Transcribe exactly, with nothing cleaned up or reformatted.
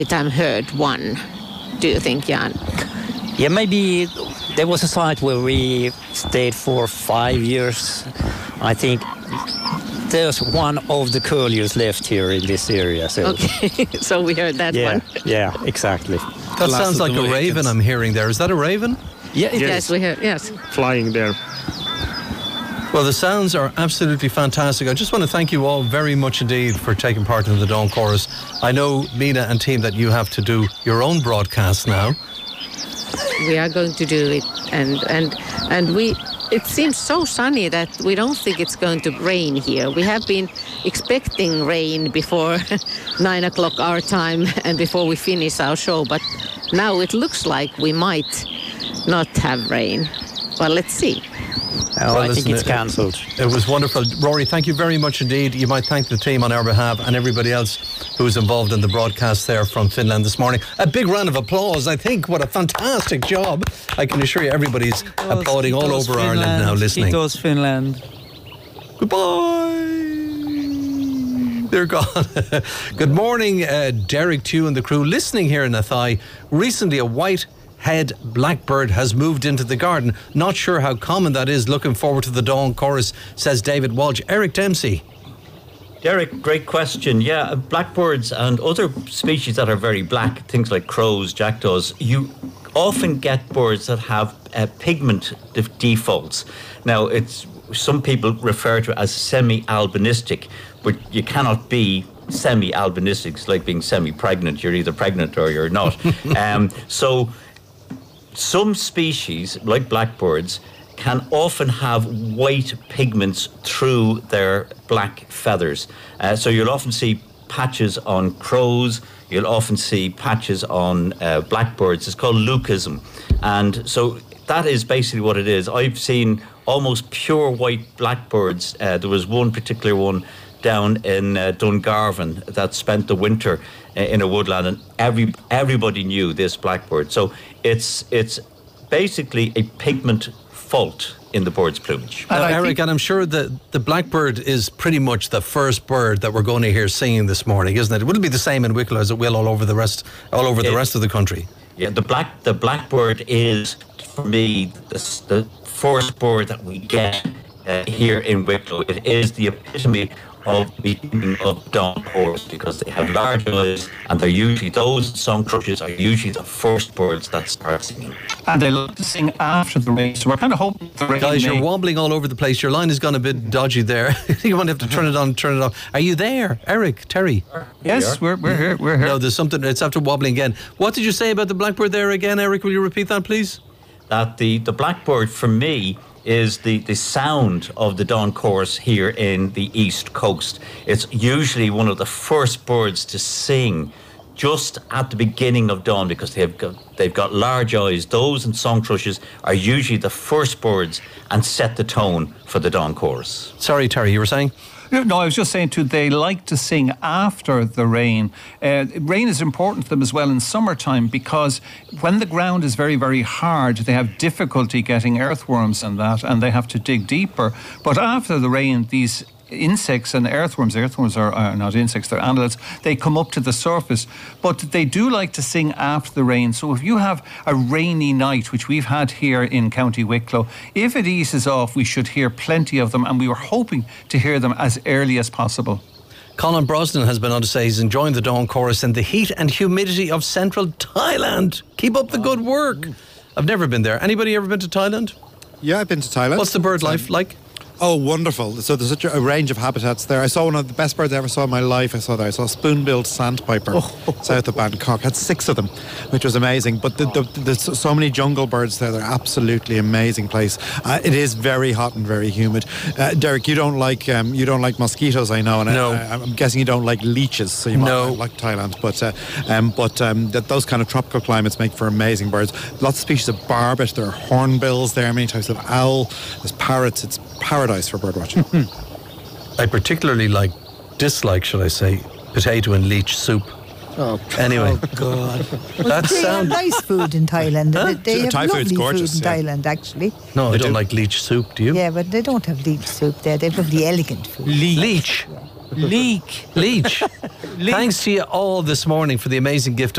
time heard one, do you think, Jan? Yeah, maybe there was a site where we stayed for five years. I think there's one of the curlews left here in this area. So. Okay, so we heard that yeah, one. Yeah, exactly. That sounds like a raven I'm hearing there. Is that a raven? Yeah, it yes, is. we heard, yes. Flying there. Well, the sounds are absolutely fantastic. I just want to thank you all very much indeed for taking part in the Dawn Chorus. I know, Mina and team, that you have to do your own broadcast now. We are going to do it, and and and we. It seems so sunny that we don't think it's going to rain here. We have been expecting rain before nine o'clock our time and before we finish our show, but now it looks like we might not have rain. Well, let's see. Oh, well, I listen, think it's it, cancelled. It was wonderful. Rory, thank you very much indeed. You might thank the team on our behalf and everybody else who was involved in the broadcast there from Finland this morning. A big round of applause, I think. What a fantastic job. I can assure you everybody's Kiitos, applauding all over Finland, Ireland now listening. Kiitos, Finland. Goodbye. They're gone. Good morning, uh, Derek Tew and the crew listening here in Athy. Recently a white head blackbird has moved into the garden. Not sure how common that is. Looking forward to the Dawn Chorus, says David Walsh. Eric Dempsey. Derek, great question. Yeah, blackbirds and other species that are very black, things like crows, jackdaws, you often get birds that have uh, pigment de- defaults. Now, it's some people refer to it as semi-albinistic, but you cannot be semi-albinistic. It's like being semi-pregnant. You're either pregnant or you're not. um, so some species, like blackbirds, can often have white pigments through their black feathers. Uh, so you'll often see patches on crows, you'll often see patches on uh, blackbirds. It's called leucism. And so that is basically what it is. I've seen almost pure white blackbirds. Uh, there was one particular one down in uh, Dungarvan that spent the winter uh, in a woodland, and every everybody knew this blackbird. So it's it's basically a pigment fault in the bird's plumage. Now, Eric, and I'm sure that the blackbird is pretty much the first bird that we're going to hear singing this morning, isn't it? It will be the same in Wicklow as it will all over the rest, all over the it, rest of the country. Yeah, the black the blackbird is, for me, the, the first bird that we get uh, here in Wicklow. It is the epitome of the beginning of Dawn Chorus, because they have large eyes, and they're usually, those song thrushes are usually the first birds that start singing. And they love to sing after the rain, so we're kind of hoping the rain. Guys, may... you're wobbling all over the place. Your line has gone a bit dodgy there. You might have to turn it on, turn it off. Are you there, Eric, Terry? Yes, we're we're here. We're here. No, there's something. It's after wobbling again. What did you say about the blackbird there again, Eric? Will you repeat that, please? That the the blackbird, for me, is the, the sound of the Dawn Chorus here in the East Coast. It's usually one of the first birds to sing just at the beginning of dawn, because they've got, they've got large eyes. Those and song thrushes are usually the first birds and set the tone for the Dawn Chorus. Sorry, Terry, you were saying? No, I was just saying too, they like to sing after the rain. Uh, rain is important to them as well in summertime, because when the ground is very, very hard, they have difficulty getting earthworms and that, and they have to dig deeper. But after the rain, these insects and earthworms, earthworms are, are not insects, they're annelids, they come up to the surface. But they do like to sing after the rain. So if you have a rainy night, which we've had here in County Wicklow, if it eases off, we should hear plenty of them, and we were hoping to hear them as early as possible. Colin Brosnan has been on to say he's enjoying the Dawn Chorus in the heat and humidity of central Thailand. Keep up the good work. I've never been there. Anybody ever been to Thailand? Yeah, I've been to Thailand. What's the bird life like? Oh, wonderful. So there's such a range of habitats there. I saw one of the best birds I ever saw in my life. I saw that. I saw a spoon-billed sandpiper oh. south of Bangkok. Had six of them, which was amazing. But the, the, the, there's so many jungle birds there. They're absolutely amazing place. Uh, it is very hot and very humid. Uh, Derek, you don't like um, you don't like mosquitoes, I know. And no. I, I'm guessing you don't like leeches, so you might no. not like Thailand. But uh, um, but um, that those kind of tropical climates make for amazing birds. Lots of species of barbet. There are hornbills there. Many types of owl. There's parrots. It's paradise for bird watching. I particularly like, dislike, shall I say, potato and leech soup. Oh, anyway. Oh, God. That well, they sound... have nice food in Thailand. Huh? They have Thai lovely food's gorgeous, food in yeah. Thailand, actually. No, I They don't do. like leech soup, do you? Yeah, but they don't have leech soup there. They have lovely elegant food. Leech? Yeah. Leek. Leech. Leech. Thanks to you all this morning for the amazing gift